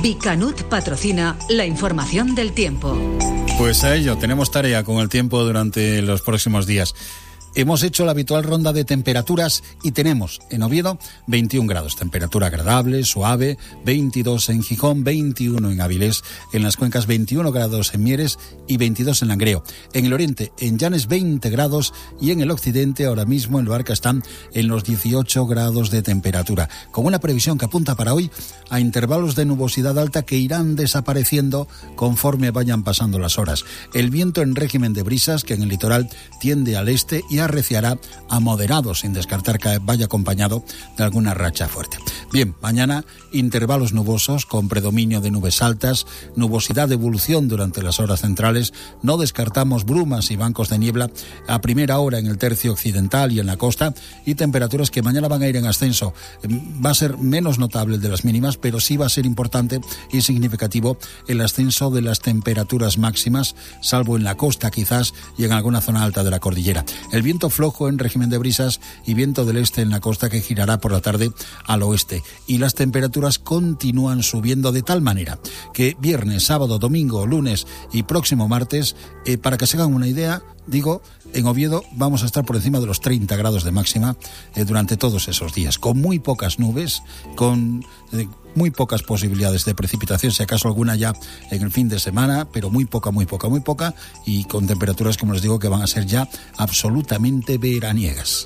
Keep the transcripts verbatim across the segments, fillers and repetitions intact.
Vicanut patrocina la información del tiempo. Pues a ello, tenemos tarea con el tiempo durante los próximos días. Hemos hecho la habitual ronda de temperaturas y tenemos en Oviedo veintiún grados, temperatura agradable, suave, veintidós en Gijón, veintiuno en Avilés, en las Cuencas veintiuno grados en Mieres y veintidós en Langreo. En el oriente, en Llanes veinte grados y en el occidente ahora mismo en Luarca están en los dieciocho grados de temperatura, con una previsión que apunta para hoy a intervalos de nubosidad alta que irán desapareciendo conforme vayan pasando las horas. El viento en régimen de brisas que en el litoral tiende al este y arreciará a moderado, sin descartar que vaya acompañado de alguna racha fuerte. Bien, mañana intervalos nubosos con predominio de nubes altas, nubosidad de evolución durante las horas centrales, no descartamos brumas y bancos de niebla a primera hora en el tercio occidental y en la costa, y temperaturas que mañana van a ir en ascenso. Va a ser menos notable el de las mínimas, pero sí va a ser importante y significativo el ascenso de las temperaturas máximas, salvo en la costa quizás y en alguna zona alta de la cordillera. El viento flojo en régimen de brisas y viento del este en la costa que girará por la tarde al oeste. Y las temperaturas continúan subiendo de tal manera que viernes, sábado, domingo, lunes y próximo martes, eh, para que se hagan una idea, digo, en Oviedo vamos a estar por encima de los treinta grados de máxima eh, durante todos esos días, con muy pocas nubes, con eh, muy pocas posibilidades de precipitación, si acaso alguna ya en el fin de semana, pero muy poca, muy poca, muy poca, y con temperaturas, como les digo, que van a ser ya absolutamente veraniegas.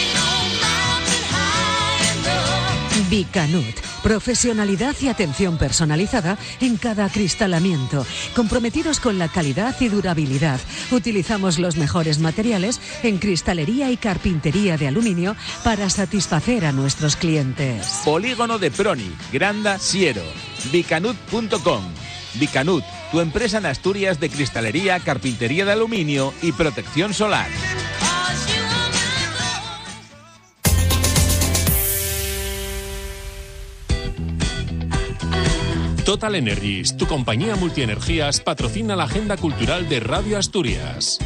Vicanut, profesionalidad y atención personalizada en cada acristalamiento, comprometidos con la calidad y durabilidad. Utilizamos los mejores materiales en cristalería y carpintería de aluminio para satisfacer a nuestros clientes. Polígono de Proni, Granda, Siero, vicanut punto com. Vicanut, tu empresa en Asturias de cristalería, carpintería de aluminio y protección solar. Total Energies, tu compañía multienergías, patrocina la agenda cultural de Radio Asturias.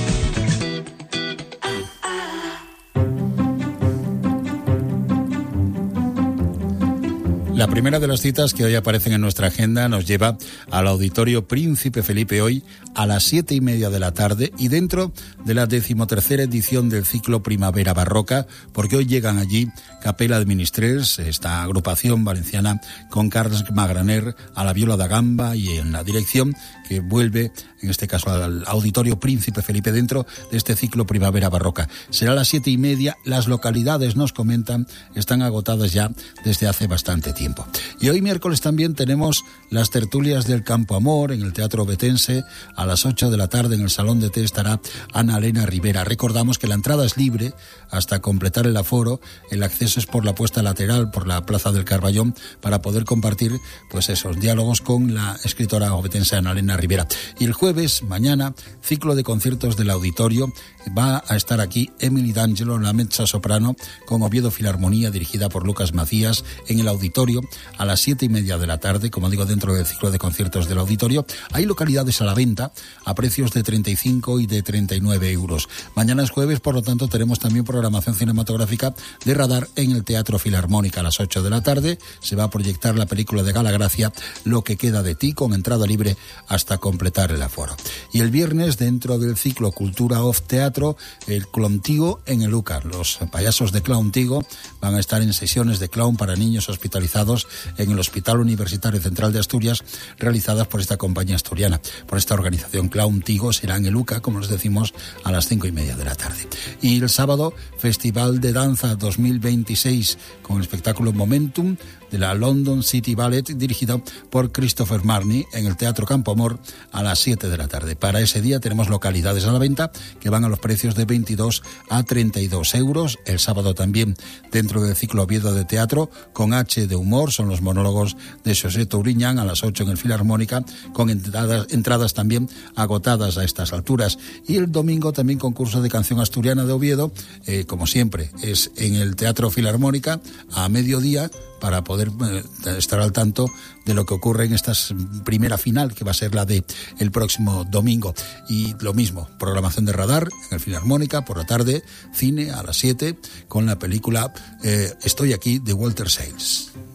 La primera de las citas que hoy aparecen en nuestra agenda nos lleva al Auditorio Príncipe Felipe hoy a las siete y media de la tarde y dentro de la decimotercera edición del ciclo Primavera Barroca, porque hoy llegan allí Capela de Ministrers, esta agrupación valenciana con Carles Magraner a la viola da gamba y en la dirección, que vuelve en este caso al Auditorio Príncipe Felipe dentro de este ciclo Primavera Barroca. Será a las siete y media, las localidades nos comentan están agotadas ya desde hace bastante tiempo. Y hoy miércoles también tenemos las tertulias del Campo Amor en el Teatro Ovetense a las ocho de la tarde. En el Salón de Té estará Ana Elena Rivera. Recordamos que la entrada es libre hasta completar el aforo, el acceso es por la puesta lateral, por la Plaza del Carballón, para poder compartir pues esos diálogos con la escritora ovetense Ana Elena Rivera. Y el jueves, mañana, ciclo de conciertos del auditorio. Va a estar aquí Emily D'Angelo, la mezza soprano, con Oviedo Filarmonía, dirigida por Lucas Macías, en el auditorio a las siete y media de la tarde, como digo, dentro del ciclo de conciertos del auditorio. Hay localidades a la venta a precios de treinta y cinco y de treinta y nueve euros. Mañana es jueves, por lo tanto, tenemos también programación cinematográfica de Radar en el Teatro Filarmónica a las ocho de la tarde. Se va a proyectar la película de Gala Gracia, Lo que queda de ti, con entrada libre hasta completar el aforo. Y el viernes, dentro del ciclo Cultura Off Teatro, el Clown Tigo en el Úcar. Los payasos de Clown Tigo van a estar en sesiones de clown para niños hospitalizados en el Hospital Universitario Central de Asturias, realizadas por esta compañía asturiana, por esta organización Clown Tigo. Será en el Úcar, como les decimos, a las cinco y media de la tarde. Y el sábado, Festival de Danza dos mil veintiséis, con el espectáculo Momentum de la London City Ballet, dirigido por Christopher Marney, en el Teatro Campo Amor a las siete de la tarde. Para ese día tenemos localidades a la venta que van a los precios de veintidós a treinta y dos euros. El sábado también, dentro del ciclo Oviedo de Teatro, con H de humor, son los monólogos de José Touriñán a las ocho en el Filarmónica, con entradas, entradas también agotadas a estas alturas. Y el domingo también concurso de canción asturiana de Oviedo, eh, como siempre, es en el Teatro Filarmónica a mediodía, para poder eh, estar al tanto de lo que ocurre en esta primera final, que va a ser la de el próximo domingo. Y lo mismo, programación de Radar en el Filarmónica por la tarde, cine a las siete con la película eh, Estoy aquí de Walter Sales.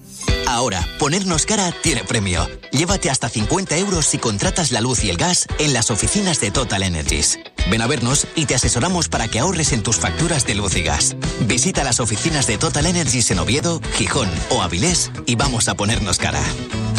Ahora, ponernos cara tiene premio. Llévate hasta cincuenta euros si contratas la luz y el gas en las oficinas de Total Energies. Ven a vernos y te asesoramos para que ahorres en tus facturas de luz y gas. Visita las oficinas de Total Energies en Oviedo, Gijón o Avilés y vamos a ponernos cara.